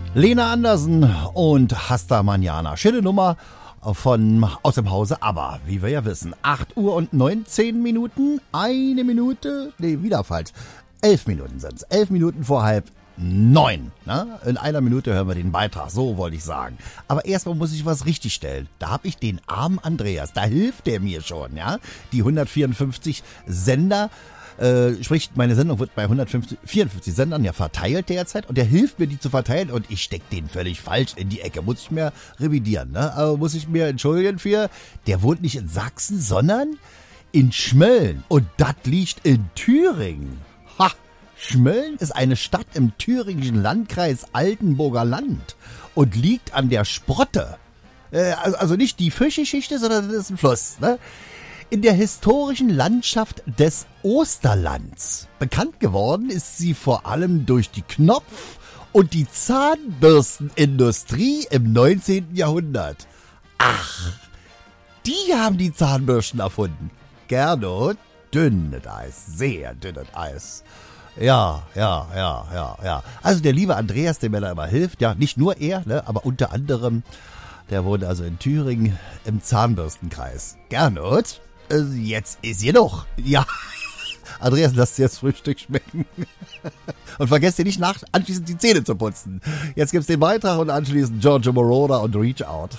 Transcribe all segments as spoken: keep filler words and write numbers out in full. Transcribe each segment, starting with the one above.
Lena Andersen und Hasta Manana. Schöne Nummer von aus dem Hause, aber wie wir ja wissen, acht Uhr und neunzehn Minuten, eine Minute, nee, wieder falsch, elf Minuten sind's, elf Minuten vor halb neun. Ne? In einer Minute hören wir den Beitrag, so wollte ich sagen. Aber erstmal muss ich was richtigstellen. Da habe ich den armen Andreas, da hilft der mir schon, ja. Die hundertvierundfünfzig Sender, Äh, sprich, meine Sendung wird bei hundertvierundfünfzig Sendern ja verteilt derzeit und der hilft mir, die zu verteilen und ich steck den völlig falsch in die Ecke. Muss ich mir revidieren, ne? Aber muss ich mir entschuldigen für, der wohnt nicht in Sachsen, sondern in Schmölln und das liegt in Thüringen. Ha! Schmölln ist eine Stadt im thüringischen Landkreis Altenburger Land und liegt an der Sprotte. Äh, also, also nicht die Fischgeschichte, sondern das ist ein Fluss, ne? In der historischen Landschaft des Osterlands. Bekannt geworden ist sie vor allem durch die Knopf- und die Zahnbürstenindustrie im neunzehnten Jahrhundert. Ach, die haben die Zahnbürsten erfunden. Gernot, dünnes Eis, sehr dünnes Eis. Ja, ja, ja, ja, ja. Also der liebe Andreas, der mir da immer hilft, ja, nicht nur er, ne, aber unter anderem, der wohnt also in Thüringen im Zahnbürstenkreis. Gernot? Jetzt ist genug. Ja, Andreas, lass dir das Frühstück schmecken. Und vergesst dir nicht nach, anschließend die Zähne zu putzen. Jetzt gibt's den Beitrag und anschließend Giorgio Moroder und Reach Out.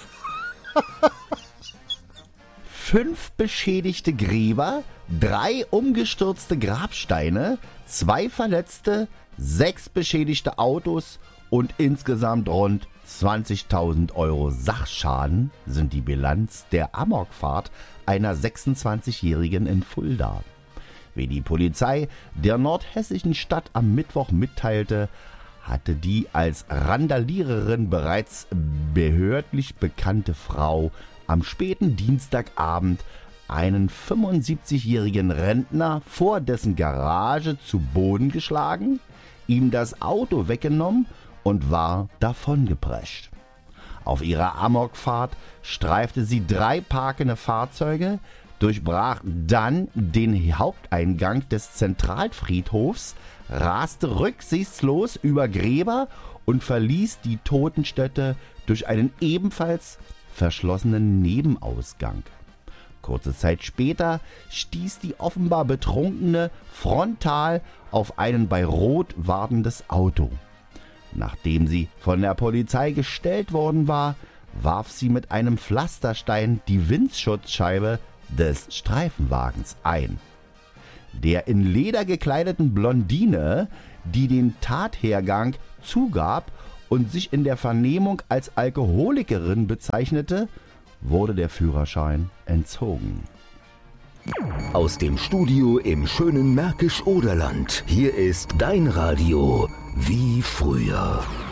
Fünf beschädigte Gräber, drei umgestürzte Grabsteine, zwei Verletzte, sechs beschädigte Autos und insgesamt rund zwanzigtausend Euro Sachschaden sind die Bilanz der Amokfahrt einer sechsundzwanzigjährigen in Fulda. Wie die Polizei der nordhessischen Stadt am Mittwoch mitteilte, hatte die als Randaliererin bereits behördlich bekannte Frau am späten Dienstagabend einen fünfundsiebzigjährigen Rentner vor dessen Garage zu Boden geschlagen, ihm das Auto weggenommen und war davongeprescht. Auf ihrer Amokfahrt streifte sie drei parkende Fahrzeuge, durchbrach dann den Haupteingang des Zentralfriedhofs, raste rücksichtslos über Gräber und verließ die Totenstätte durch einen ebenfalls verschlossenen Nebenausgang. Kurze Zeit später stieß die offenbar Betrunkene frontal auf ein bei Rot wartendes Auto. Nachdem sie von der Polizei gestellt worden war, warf sie mit einem Pflasterstein die Windschutzscheibe des Streifenwagens ein. Der in Leder gekleideten Blondine, die den Tathergang zugab und sich in der Vernehmung als Alkoholikerin bezeichnete, wurde der Führerschein entzogen. Aus dem Studio im schönen Märkisch-Oderland. Hier ist dein Radio wie früher.